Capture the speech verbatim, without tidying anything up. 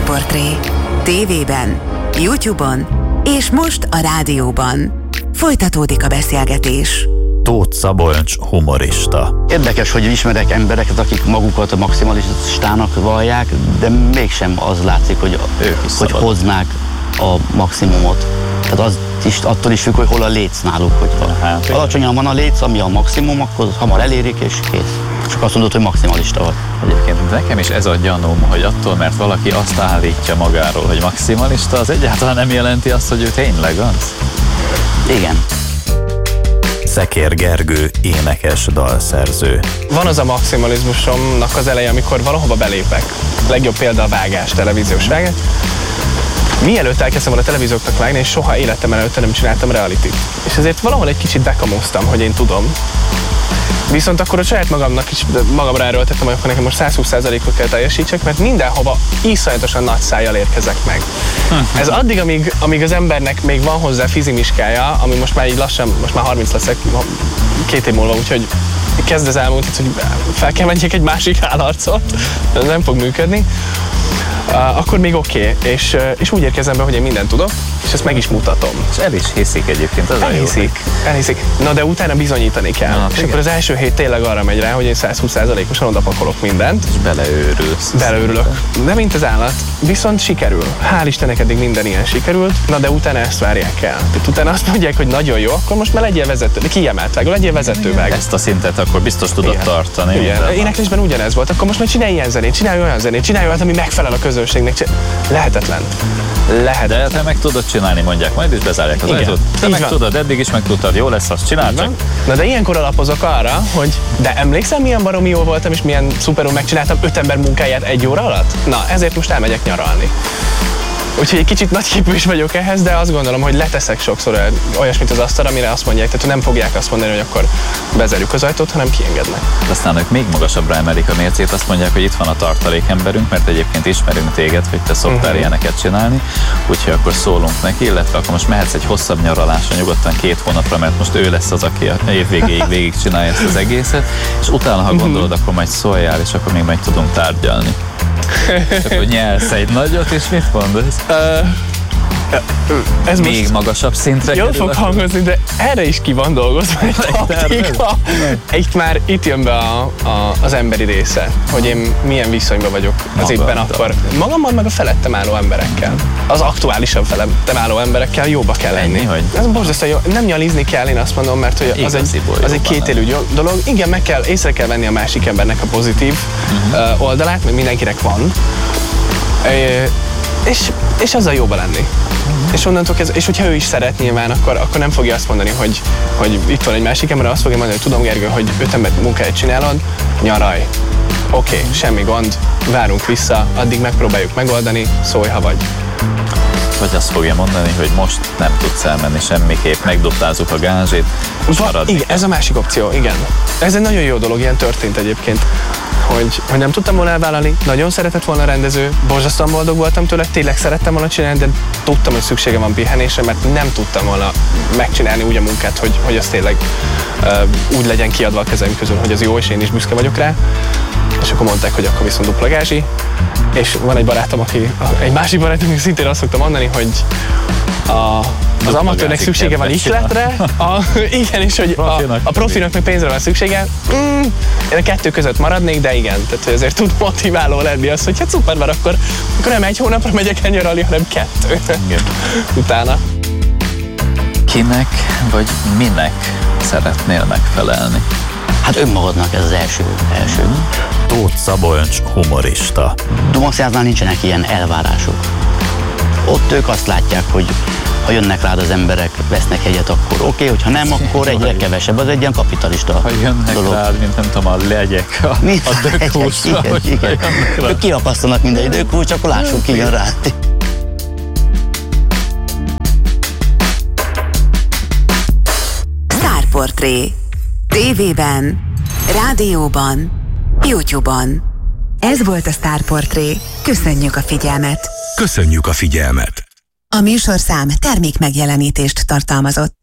Sztárportré. Tévében, YouTube-on és most a rádióban. Folytatódik a beszélgetés. Tóth Szabolcs humorista. Érdekes, hogy ismerek embereket, akik magukat a maximalistának vallják, de mégsem az látszik, hogy, hogy hoznák a maximumot. Tehát az is, attól is függ, hogy hol a léc náluk. Hogyha hát, alacsonyan van a léc, ami a maximum, akkor hamar elérik és kész. Csak azt mondod, hogy maximalista vagy. Egyébként nekem is ez a gyanúm, hogy attól, mert valaki azt állítja magáról, hogy maximalista, az egyáltalán nem jelenti azt, hogy ő tényleg az. Igen. Szekér Gergő, énekes, dalszerző. Van az a maximalizmusomnak az eleje, amikor valahova belépek. Legjobb példa a vágás, televíziós vágás. Mielőtt elkezdtem volna a televízióknak vágni, és soha életem előtte nem csináltam realityt. És ezért valahol egy kicsit bekamóztam, hogy én tudom. Viszont akkor a saját magamnak is magamra erőltettem, hogy akkor nekem most száz húsz százalékot kell teljesítsek, mert mindenhova iszonyatosan nagy szájjal érkezek meg. Ez addig, amíg, amíg az embernek még van hozzá fizimiskája, ami most már így lassan, most már harminc leszek két év múlva, úgyhogy kezd az elmúlt, hogy fel kell menjek egy másik állarcot, ez nem fog működni. Uh, akkor még oké, okay. és, uh, és úgy érkezem be, hogy én mindent tudok, és ezt meg is mutatom. És el is hiszik egyébként, az elhiszik, elhiszik. Na de utána bizonyítani kell. Na, és igen. Akkor az első hét tényleg arra megy rá, hogy én száz húsz százalékosan odapakolok mindent. És beleőrülsz. Beleőrülök. De mint az állat. Viszont sikerül. Hál' Istennek eddig minden ilyen sikerült, na de utána ezt várják el. Tehát utána azt mondják, hogy nagyon jó, akkor most már legyél vezető, kiemelt vágó, legyél vezető vágó. Ezt a szintet akkor biztos tudod igen. tartani. Igen. Éneklésben ugyanez volt, akkor most már csinálj ilyen zenét, csinálj olyan zenét, csinálj olyan, ami megfelel a közönségnek. Lehetetlen. Lehetetlen. De te meg tudod csinálni, mondják, majd is bezárják az ajtót. Te meg van. Tudod, eddig is meg tudtad, jó lesz, azt csinál csak. Na de ilyenkor alapozok arra, hogy de emlékszem, milyen baromi jó voltam, és milyen szuperul megcsináltam öt ember munkáját egy óra alatt? Na, ezért most elmegyek nyaralni. Úgyhogy egy kicsit nagyképű is vagyok ehhez, de azt gondolom, hogy leteszek sokszor olyasmit az asztalra, amire azt mondják, tehát nem fogják azt mondani, hogy akkor bezárjuk az ajtót, hanem kiengednek. Aztán ők még magasabbra emelik a mércét, azt mondják, hogy itt van a tartalékemberünk, mert egyébként ismerünk téged, hogy te szoktál uh-huh. ilyeneket csinálni, úgyhogy akkor szólunk neki, illetve akkor most mehetsz egy hosszabb nyaralásra, nyugodtan két hónapra, mert most ő lesz az, aki a év végéig végig csinálja ezt az egészet, és utána, ha gondolod, akkor majd szóljál, és akkor még meg tudunk tárgyalni. És akkor nyelsz egy nagyot, és mit mondasz? Uh, ez még most magasabb szintre jól fog hangozni, de erre is ki van dolgozva egy taktika. Itt már itt jön be a, a, az emberi része, hogy én milyen viszonyban vagyok az éppen akkor. Magammal meg a felettem álló emberekkel. Az aktuálisan felettem álló emberekkel jóba kell lenni. Hogy? Ez borzasztóan jó. Nem nyalizni kell, én azt mondom, mert hogy az egy, az egy kétélű dolog. Igen, meg kell, észre kell venni a másik embernek a pozitív uh-huh. oldalát, mert mindenkinek van. És, és azzal jóba lenni. Uh-huh. És onnantól kezdve, és hogyha ő is szeret nyilván, akkor, akkor nem fogja azt mondani, hogy, hogy itt van egy másik ember, azt fogja mondani, hogy tudom, Gergő, hogy öt ember munkáját csinálod, nyaralj. Oké, okay, semmi gond, várunk vissza, addig megpróbáljuk megoldani, szólj, ha vagy. Vagy azt fogja mondani, hogy most nem tudsz elmenni semmiképp, megdobtázzuk a gázsit, és maradni. Igen, ez a másik opció, igen. Ez egy nagyon jó dolog, ilyen történt egyébként. Hogy, hogy nem tudtam volna elvállalni, nagyon szeretett volna a rendező, borzasztóan boldog voltam tőle, tényleg szerettem volna csinálni, de tudtam, hogy szüksége van pihenésre, mert nem tudtam volna megcsinálni úgy a munkát, hogy, hogy az tényleg uh, úgy legyen kiadva a kezeim közül, hogy az jó, és én is büszke vagyok rá. És akkor mondták, hogy akkor viszont dupla gázsi, és van egy barátom, aki, egy másik barátom, aki szintén azt szokta mondani, hogy a az amatőrnek szüksége van ihletre, a, igen, és hogy a, a profinak meg pénzre van szüksége. Mm, én a kettő között maradnék, de igen, tehát ezért tud motiváló lenni az, hogy hát szuper, mert akkor, akkor nem egy hónapra megyek el nyaralni, hanem kettő utána. Kinek vagy minek szeretnél megfelelni? Hát önmagadnak ez az első. első. Tóth Szabolcs humorista. Dumaxjánál nincsenek ilyen elvárások. Ott ők azt látják, hogy ha jönnek rád az emberek, vesznek egyet, akkor oké, okay, hogyha nem, akkor egyre kevesebb. Az egy ilyen kapitalista ha jönnek dolog. rád, mint nem tudom, a legyek, a, a dökúszra. Igen, igen. Ők kiakasztanak mindegy dökúsz, akkor lássuk, ki jön rád. Sztárportré. Tévében, rádióban, YouTube-on. Ez volt a Sztárportré. Köszönjük a figyelmet! Köszönjük a figyelmet! A műsorszám termék megjelenítést tartalmazott.